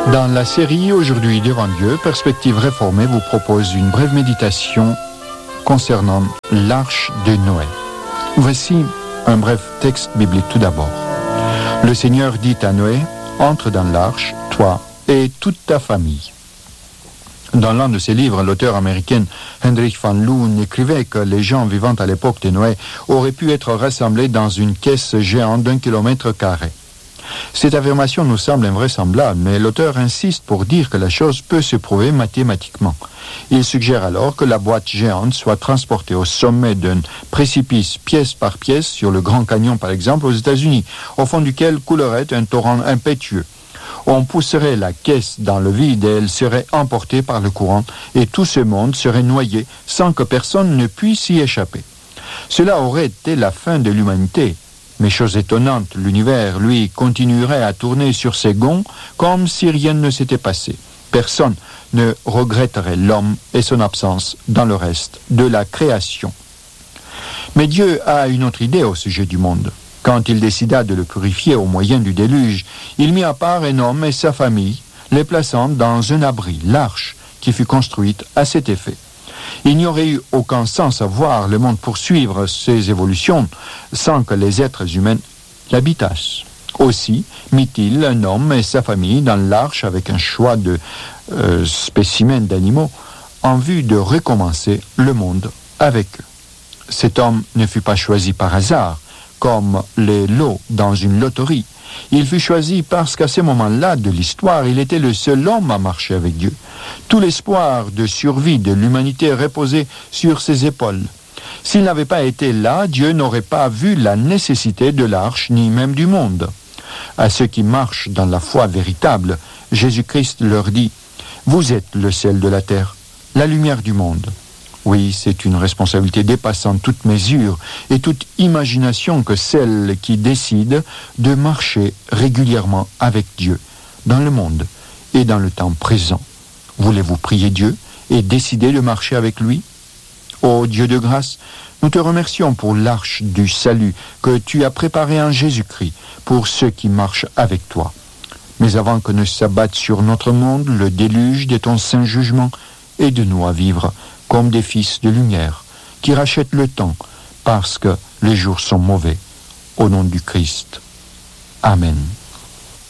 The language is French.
Dans la série Aujourd'hui devant Dieu, Perspective réformée vous propose une brève méditation concernant l'arche de Noé. Voici un bref texte biblique tout d'abord. Le Seigneur dit à Noé, « Entre dans l'arche, toi et toute ta famille. » Dans l'un de ses livres, l'auteur américain Hendrik van Loon écrivait que les gens vivant à l'époque de Noé auraient pu être rassemblés dans une caisse géante d'1 kilomètre carré. Cette affirmation nous semble invraisemblable, mais l'auteur insiste pour dire que la chose peut se prouver mathématiquement. Il suggère alors que la boîte géante soit transportée au sommet d'un précipice pièce par pièce sur le Grand Canyon par exemple aux États-Unis, au fond duquel coulerait un torrent impétueux. On pousserait la caisse dans le vide et elle serait emportée par le courant et tout ce monde serait noyé sans que personne ne puisse y échapper. Cela aurait été la fin de l'humanité. Mais chose étonnante, l'univers, lui, continuerait à tourner sur ses gonds comme si rien ne s'était passé. Personne ne regretterait l'homme et son absence dans le reste de la création. Mais Dieu a une autre idée au sujet du monde. Quand il décida de le purifier au moyen du déluge, il mit à part un homme et sa famille, les plaçant dans un abri, l'arche, qui fut construite à cet effet. Il n'y aurait eu aucun sens à voir le monde poursuivre ses évolutions sans que les êtres humains l'habitassent. Aussi mit-il un homme et sa famille dans l'arche avec un choix de spécimens d'animaux en vue de recommencer le monde avec eux. Cet homme ne fut pas choisi par hasard, comme les lots dans une loterie. Il fut choisi parce qu'à ce moment-là de l'histoire, il était le seul homme à marcher avec Dieu. Tout l'espoir de survie de l'humanité reposait sur ses épaules. S'il n'avait pas été là, Dieu n'aurait pas vu la nécessité de l'arche, ni même du monde. À ceux qui marchent dans la foi véritable, Jésus-Christ leur dit « Vous êtes le sel de la terre, la lumière du monde. » Oui, c'est une responsabilité dépassant toute mesure et toute imagination que celle qui décide de marcher régulièrement avec Dieu dans le monde et dans le temps présent. Voulez-vous prier Dieu et décider de marcher avec lui? Ô Dieu de grâce, nous te remercions pour l'arche du salut que tu as préparée en Jésus-Christ pour ceux qui marchent avec toi. Mais avant que ne s'abatte sur notre monde le déluge de ton saint jugement, aide-nous à vivre comme des fils de lumière, qui rachètent le temps, parce que les jours sont mauvais. Au nom du Christ. Amen.